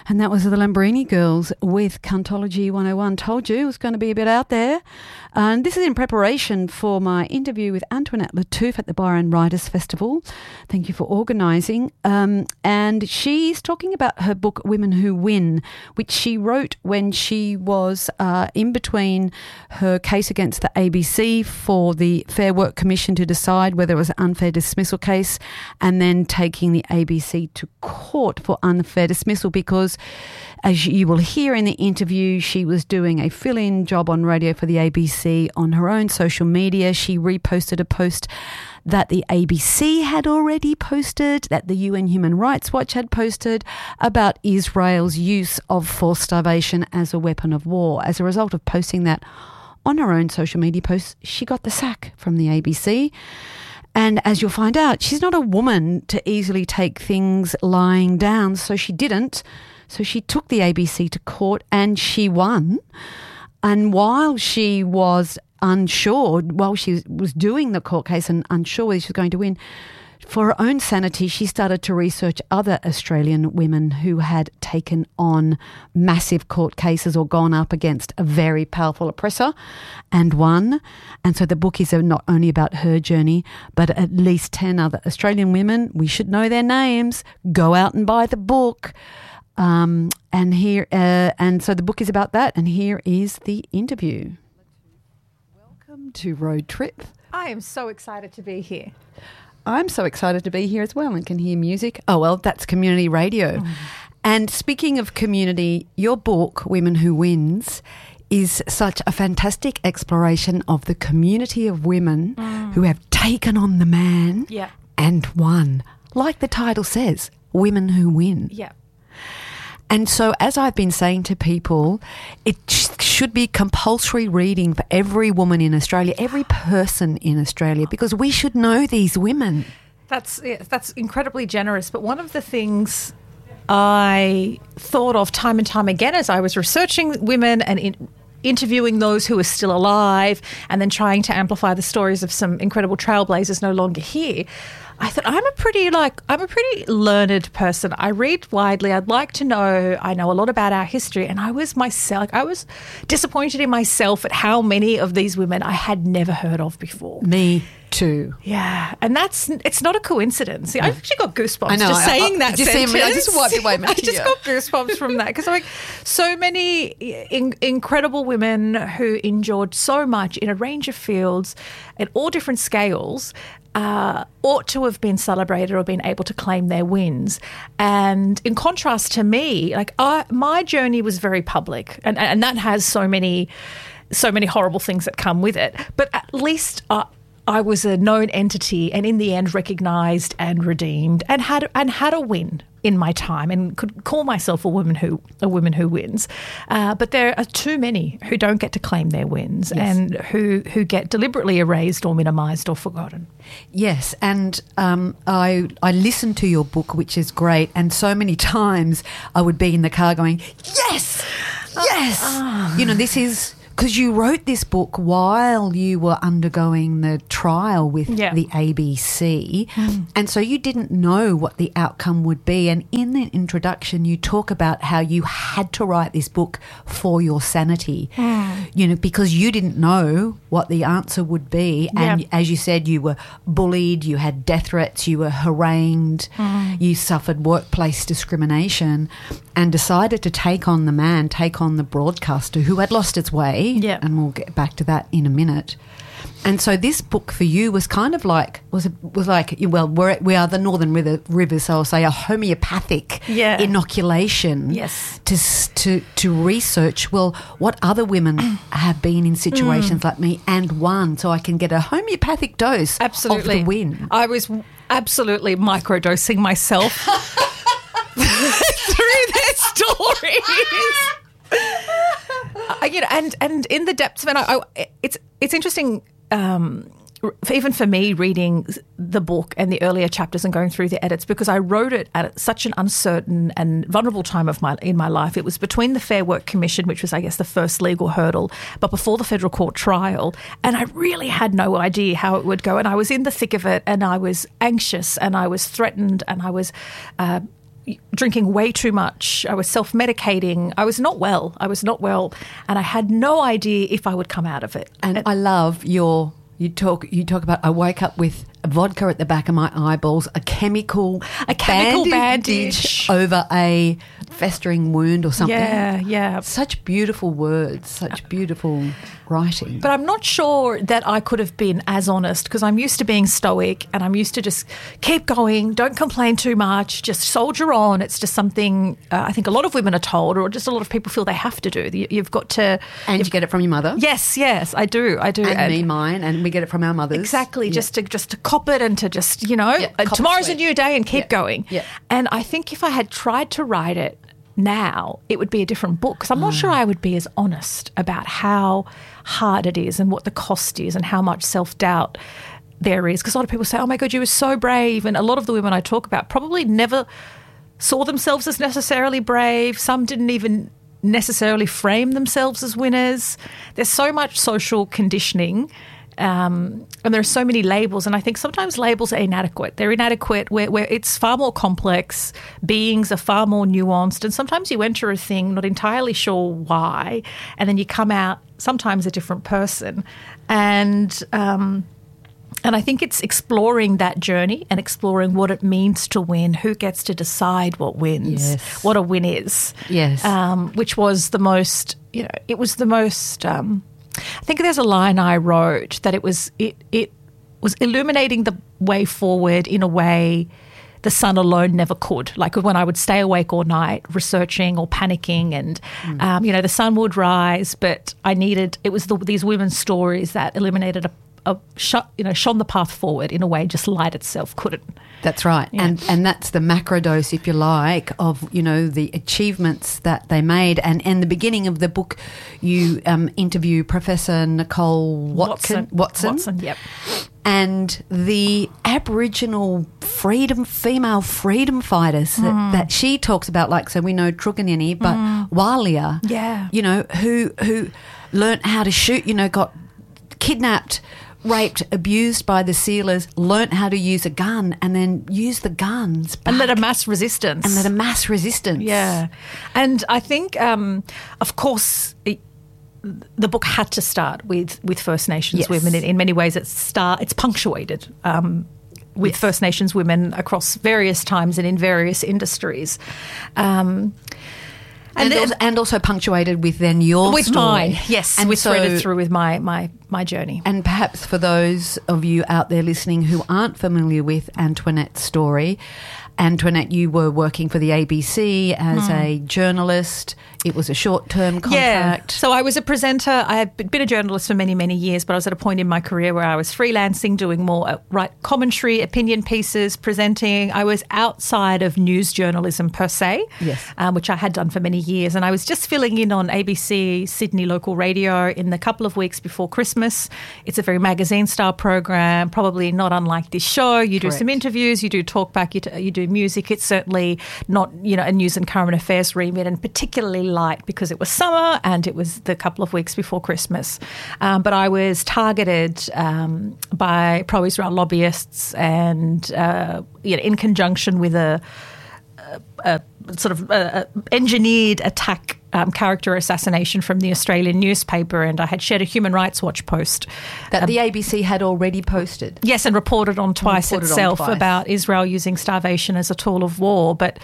And that was the Lambrini Girls with Cuntology 101. Told you it was going to be a bit out there. And this is in preparation for my interview with Antoinette Lattouf at the Byron Writers Festival. Thank you for organising. And she's talking about her book, Women Who Win, which she wrote when she was in between her case against the ABC for the Fair Work Commission to decide whether it was an unfair dismissal case, and then taking the ABC to court for unfair dismissal because, as you will hear in the interview, she was doing a fill-in job on radio for the ABC. On her own social media, she reposted a post that the ABC had already posted, that the UN Human Rights Watch had posted, about Israel's use of forced starvation as a weapon of war. As a result of posting that on her own social media posts, she got the sack from the ABC. And as you'll find out, she's not a woman to easily take things lying down, so she didn't. So she took the ABC to court and she won. And while she was unsure, while she was doing the court case and unsure whether she was going to win, for her own sanity, she started to research other Australian women who had taken on massive court cases or gone up against a very powerful oppressor and won. And so the book is not only about her journey, but at least 10 other Australian women. We should know their names. Go out and buy the book. And so the book is about that, and here is the interview. Welcome to Road Trip. I am so excited to be here. I'm so excited to be here as well and can hear music. Oh, well, that's community radio. And speaking of community, your book, Women Who Wins, is such a fantastic exploration of the community of women who have taken on the man and won. Like the title says, Women Who Win. Yeah. And so, as I've been saying to people, it should be compulsory reading for every woman in Australia, every person in Australia, because we should know these women. That's incredibly generous. But one of the things I thought of time and time again as I was researching women and interviewing those who are still alive and then trying to amplify the stories of some incredible trailblazers no longer here, I thought I'm a pretty learned person. I read widely. I'd like to know. I know a lot about our history, and I was disappointed in myself at how many of these women I had never heard of before. Me too. Yeah, and it's not a coincidence. See, I've actually got goosebumps. I know. Just saying that sentence. I just wiped away my tear. I just got goosebumps from that because so many incredible women who endured so much in a range of fields at all different scales. Ought to have been celebrated or been able to claim their wins. And in contrast to me, my journey was very public, and that has so many horrible things that come with it. But at least I was a known entity, and in the end, recognised and redeemed, and had a win in my time, and could call myself a woman who wins. But there are too many who don't get to claim their wins, and who get deliberately erased or minimised or forgotten. Yes, and I listened to your book, which is great, and so many times I would be in the car going, yes, yes. You know, this is... Because you wrote this book while you were undergoing the trial with the ABC, and so you didn't know what the outcome would be. And in the introduction, you talk about how you had to write this book for your sanity, you know, because you didn't know what the answer would be. And as you said, you were bullied, you had death threats, you were harangued, you suffered workplace discrimination, and decided to take on the broadcaster who had lost its way. Yeah. And we'll get back to that in a minute. And so this book for you was kind of like, we are the Northern Rivers, so I'll say a homeopathic inoculation to research, well, what other women have been in situations like me and won, so I can get a homeopathic dose of the win. I was absolutely microdosing myself through their stories. And in the depths of it, it's interesting, even for me, reading the book and the earlier chapters and going through the edits, because I wrote it at such an uncertain and vulnerable time in my life. It was between the Fair Work Commission, which was, I guess, the first legal hurdle, but before the federal court trial, and I really had no idea how it would go. And I was in the thick of it, and I was anxious, and I was threatened, and I was drinking way too much. I was self-medicating. I was not well. And I had no idea if I would come out of it. And I love you talk about, I wake up with vodka at the back of my eyeballs, a chemical bandage over a festering wound or something. Yeah. Such beautiful words, such beautiful writing. But I'm not sure that I could have been as honest, because I'm used to being stoic and I'm used to just keep going, don't complain too much, just soldier on. It's just something I think a lot of women are told, or just a lot of people feel they have to do. You've got to... And you get it from your mother? Yes, I do. And mine, and we get it from our mothers. Exactly, just to cop it and to just, tomorrow's a new day and keep going. Yeah. And I think if I had tried to write it now, it would be a different book, because I'm not sure I would be as honest about how hard it is and what the cost is and how much self-doubt there is. Because a lot of people say, oh my God, you were so brave. And a lot of the women I talk about probably never saw themselves as necessarily brave. Some didn't even necessarily frame themselves as winners. There's so much social conditioning. And there are so many labels, and I think sometimes labels are inadequate. They're inadequate where it's far more complex, beings are far more nuanced, and sometimes you enter a thing not entirely sure why, and then you come out sometimes a different person. And I think it's exploring that journey and exploring what it means to win, who gets to decide what wins, what a win is. Yes. Which was the most, it was the most... I think there's a line I wrote that it was illuminating the way forward in a way the sun alone never could. Like when I would stay awake all night researching or panicking, and the sun would rise, but it was these women's stories that illuminated shone the path forward in a way just light itself couldn't. That's right. Yeah. And that's the macrodose, if you like, of, the achievements that they made. And in the beginning of the book, you interview Professor Nicole Watson. Yep. And the Aboriginal female freedom fighters that she talks about, like, so we know Truganini, but Walia, who learnt how to shoot, got kidnapped, raped, abused by the sealers, learnt how to use a gun, and then use the guns back. And led a mass resistance. Yeah. And I think, of course, the book had to start with First Nations women. In many ways, it's punctuated with First Nations women across various times and in various industries. And also punctuated with then your with story. Mine, yes, and threaded through with my journey. And perhaps for those of you out there listening who aren't familiar with Antoinette's story, Antoinette, you were working for the ABC as a journalist. It was a short-term contract. Yeah. So I was a presenter. I had been a journalist for many, many years, but I was at a point in my career where I was freelancing, doing more commentary, opinion pieces, presenting. I was outside of news journalism per se, which I had done for many years. And I was just filling in on ABC Sydney local radio in the couple of weeks before Christmas. It's a very magazine-style program, probably not unlike this show. You do some interviews, you do talkback, you do music. It's certainly not, a news and current affairs remit, and particularly light because it was summer and it was the couple of weeks before Christmas. But I was targeted by pro-Israel lobbyists and, in conjunction with a sort of engineered attack, character assassination from the Australian newspaper, and I had shared a Human Rights Watch post. That the ABC had already posted? Yes, and reported on twice about Israel using starvation as a tool of war. But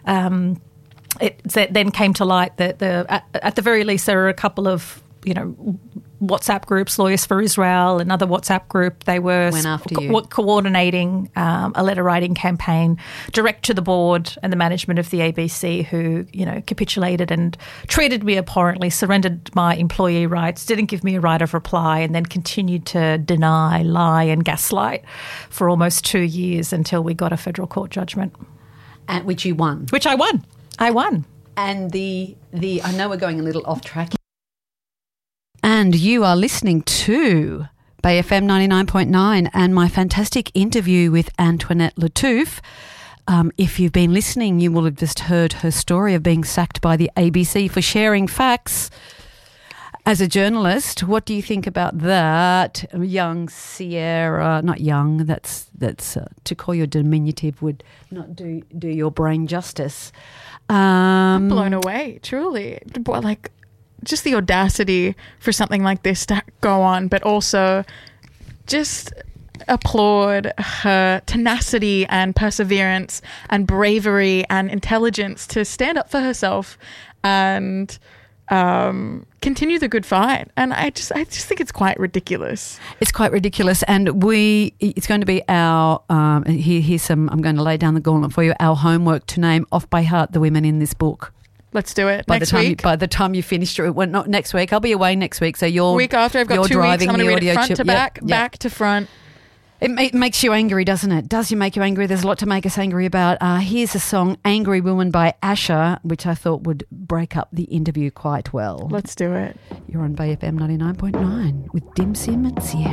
it then came to light that at the very least there are a couple of, WhatsApp groups, Lawyers for Israel, another WhatsApp group. They were coordinating a letter writing campaign direct to the board and the management of the ABC, who, capitulated and treated me abhorrently, surrendered my employee rights, didn't give me a right of reply, and then continued to deny, lie and gaslight for almost 2 years until we got a federal court judgment. And which you won. Which I won. And the I know we're going a little off track. And you are listening to Bay FM 99.9 and my fantastic interview with Antoinette Lattouf. If you've been listening, you will have just heard her story of being sacked by the ABC for sharing facts. As a journalist, what do you think about that? Young Sierra, not young, that's to call you diminutive would not do your brain justice. I'm blown away, truly. Like, just the audacity for something like this to go on, but also just applaud her tenacity and perseverance and bravery and intelligence to stand up for herself and continue the good fight. And I just think it's quite ridiculous. It's quite ridiculous, and it's going to be our here's some. I'm going to lay down the gauntlet for you. Our homework to name off by heart the women in this book. Let's do it by next the time week. By the time you finish it, well, not next week. I'll be away next week, so you're week after. I've got 2 weeks. I'm going to read it front to back, back to front. It makes you angry, doesn't it? Does you make you angry? There's a lot to make us angry about. Here's a song, Angry Woman by Asher, which I thought would break up the interview quite well. Let's do it. You're on Bay FM 99.9 with Dim Sim and Sierra.